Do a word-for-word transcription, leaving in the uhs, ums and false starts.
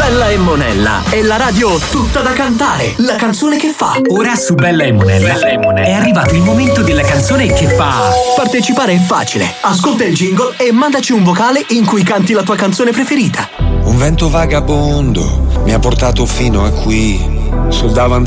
Bella e Monella è la radio tutta da cantare, la canzone che fa. Ora su Bella e Monella, Bella e Monella è arrivato il momento della canzone che fa. Partecipare è facile, ascolta il jingle e mandaci un vocale in cui canti la tua canzone preferita. Un vento vagabondo mi ha portato fino a qui, sul davanti